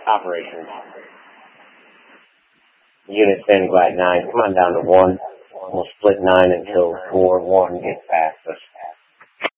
Operations. Unit standing by at 9. Come on down to 1. We'll split 9 until 4, 1. Get